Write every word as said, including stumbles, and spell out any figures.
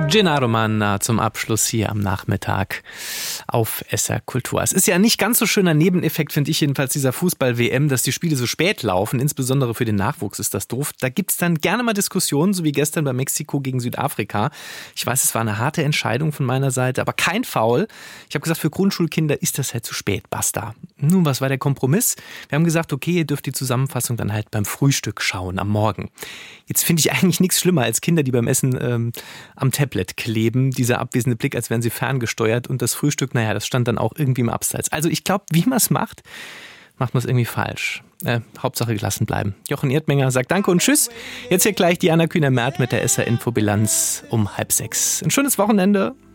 Gennaro Manna zum Abschluss hier am Nachmittag auf S R Kultur. Es ist ja nicht ganz so schöner Nebeneffekt, finde ich jedenfalls, dieser Fußball-W M, dass die Spiele so spät laufen. Insbesondere für den Nachwuchs ist das doof. Da gibt es dann gerne mal Diskussionen, so wie gestern bei Mexiko gegen Südafrika. Ich weiß, es war eine harte Entscheidung von meiner Seite, aber kein Foul. Ich habe gesagt, für Grundschulkinder ist das halt zu spät, basta. Nun, was war der Kompromiss? Wir haben gesagt, okay, ihr dürft die Zusammenfassung dann halt beim Frühstück schauen, am Morgen. Jetzt finde ich eigentlich nichts schlimmer als Kinder, die beim Essen ähm, am Tablet kleben. Dieser abwesende Blick, als wären sie ferngesteuert. Und das Frühstück, naja, das stand dann auch irgendwie im Abseits. Also ich glaube, wie man es macht, macht man es irgendwie falsch. Äh, Hauptsache gelassen bleiben. Jochen Erdmenger sagt Danke und Tschüss. Jetzt hier gleich Diana Kühner-Merth mit der S R-Infobilanz um halb sechs. Ein schönes Wochenende.